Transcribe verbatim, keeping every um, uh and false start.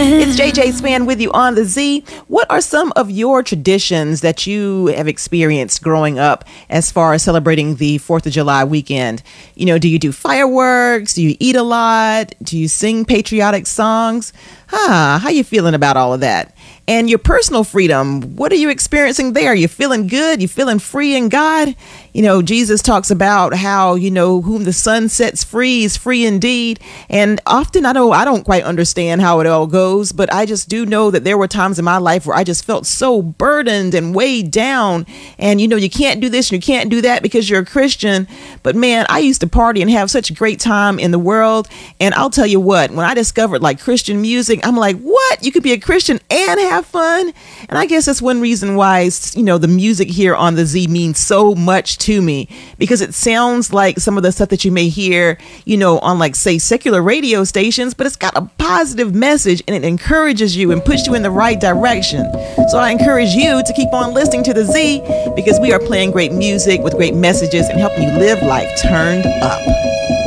It's J J Span with you on the Z. What are some of your traditions that you have experienced growing up as far as celebrating the fourth of July weekend? You know, do you do fireworks? Do you eat a lot? Do you sing patriotic songs? Huh, how you feeling about all of that? And your personal freedom, what are you experiencing there? You feeling good? You feeling free in God? You know, Jesus talks about how, you know, whom the Son sets free is free indeed. And often I know I don't quite understand how it all goes, but I just do know that there were times in my life where I just felt so burdened and weighed down. And, you know, you can't do this and you can't do that because you're a Christian. But man, I used to party and have such a great time in the world. And I'll tell you what, when I discovered like Christian music, I'm like, what? You could be a Christian and have fun? And I guess that's one reason why, you know, the music here on the Z means so much to me, because it sounds like some of the stuff that you may hear, you know, on like, say, secular radio stations, but it's got a positive message and it encourages you and puts you in the right direction. So I encourage you to keep on listening to the Z, because we are playing great music with great messages and helping you live life turned up.